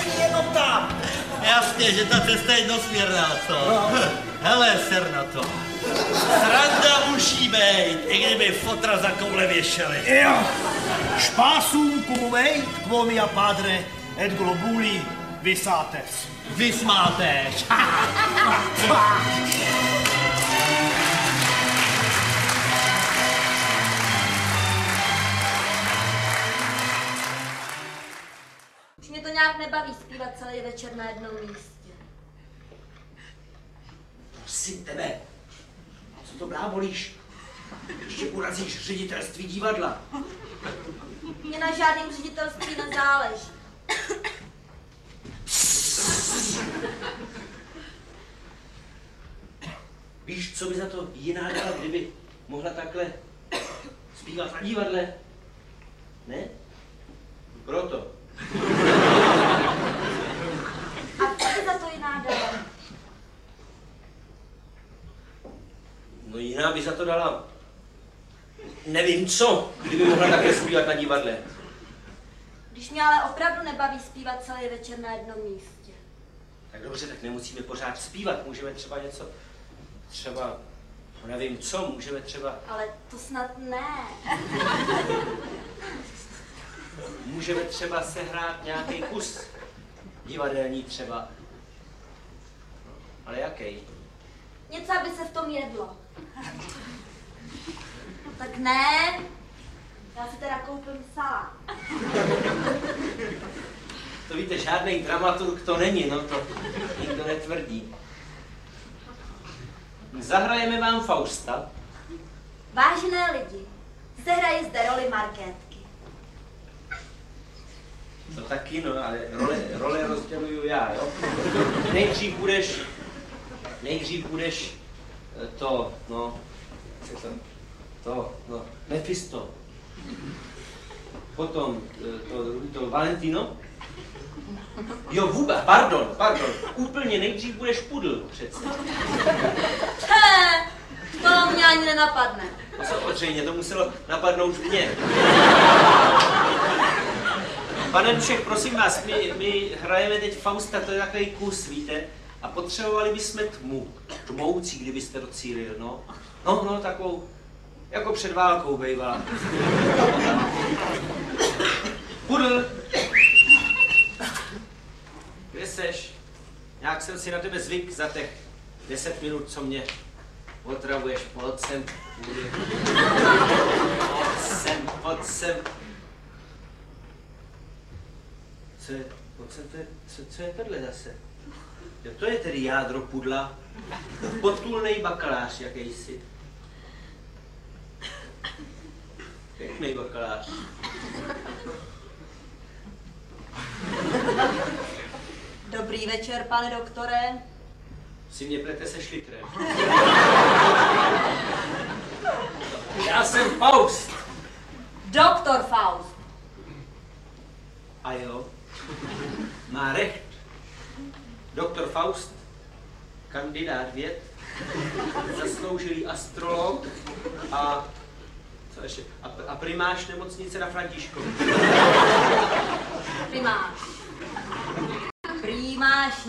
si jenom tam. Jasně, že ta cesta je jednosměrná, co? No. Hele, ser na to. Sranda musí být, i kdyby fotra za koule věšeli. Jo. Spásum cum veit, quo mia padre et globuli visates. Vysmátéš. Už mě to nějak nebaví zpívat celý večer na jednom místě. Prosím tebe, co to blábolíš? Ještě urazíš ředitelství divadla. Mně na žádném ředitelství nezáleží. Víš, co by za to jiná dala, kdyby mohla takhle zpívat na divadle? Ne? Proto. A co by za to jiná dala? No jiná by za to dala... Nevím co, kdyby mohla takhle zpívat na divadle. Když mě ale opravdu nebaví zpívat celý večer na jednom místě. Tak dobře, tak nemusíme pořád zpívat, můžeme třeba něco... Třeba... No nevím co, můžeme třeba... Ale to snad ne. Můžeme třeba sehrát nějaký kus divadelní třeba. Ale jaký? Něco, aby se v tom jedlo. Tak ne. Já si teda koupím salát. To víte, žádný dramaturg to není, no to nikdo netvrdí. Zahrajeme vám Fausta. Vážené lidi, sehraji zde roli Markétky. To taky, no, ale role rozděluju já, jo? Nejdřív budeš to, no, Mephisto. Potom to Valentino. Jo, vůbec, pardon, úplně nejdřív budeš Pudl, přece. To mě ani nenapadne. No samozřejmě, to muselo napadnout mě. Pane Dušek, prosím vás, my hrajeme teď Fausta, to je takový kus, víte? A potřebovali bychom tmu, tmoucí, kdybyste docílil, no. No, takovou, jako před válkou bejvala. Pudl! Kde seš? Nějak jsem si na tebe zvyk za těch 10 minut, co mě otravuješ. Pojď sem. Pojď sem. Co je tohle zase? Jo, to je tedy jádro Pudla. Potulnej bakalář jakýsi. Pěkný bakalář. Dobrý večer, pane doktore. Si mě plete se šlitrem. Já jsem Faust. Doktor Faust. A jo, má recht. Doktor Faust, kandidát věd, zasloužilý astrolog a co ještě? A primář nemocnice na Františkově. Primář.